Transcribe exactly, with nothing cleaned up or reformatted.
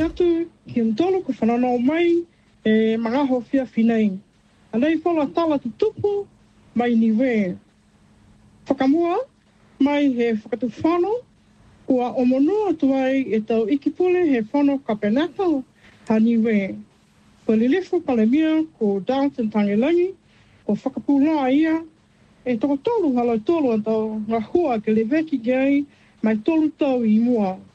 atu ki un tolu ko whananau mai e mangaho fia finei. Anei whala tala tu tupu mai niwe. Whakamua mai he whakatu whano ua omonua tu ai e tau ikipule he whano kapenata ha niwe. Ko lilifu palemia ko Downton Tangelangi ko whakapula ia e toko tolu haloi tolu atau ngā hua ke le veki gai mai tolu tau i mua.